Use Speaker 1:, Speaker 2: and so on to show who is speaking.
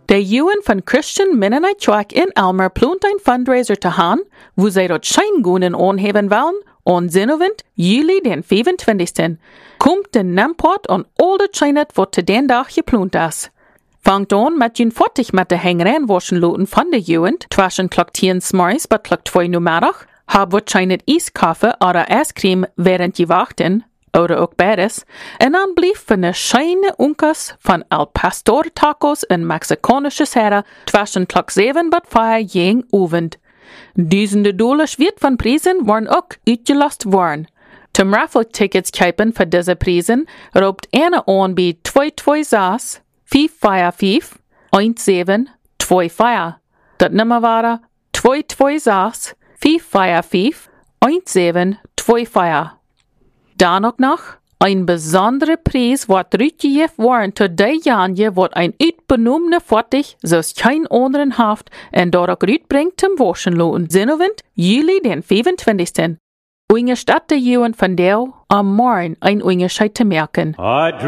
Speaker 1: De Juden van Christian Mennonite Church in Elmer plant ein Fundraiser te gaan, wo zij dat schijngoenen aanheben willen, on Zinnowend, juli den 25. Komt de Namport on al de schijnet wat te den dag geplant is. Fangt aan met je 40 met de hengeren waschen loten van de Juden, twischen klok 10 s'morgens tot klok 2 namiddag, hab wat schijnet ijskaffee oder ijscream während je wachten, oder ook beides, en dan blief van de scheine unkers van El Pastor tacos en Mexikanische Serra twischen klok 7 tot 5 jeng avond. Duizenden dollars wird van prijzen worden ook uitgelast worden. Zum Raffle-Tickets kopen voor deze prijzen roept ene aan bij 226 555 1724. Dat nummer waren 226 555 1724. Dan ook nog een bijzondere prijs wordt uitgegeven worden tot die jaren wat een uitbenoemde voertuig zoals geen anderen heeft en daar ook uitbrengt zum waschen laten. Zinnowend, juli den 25. Unsere Stadt der Juden von der am Morgen ein Unterschied zu merken.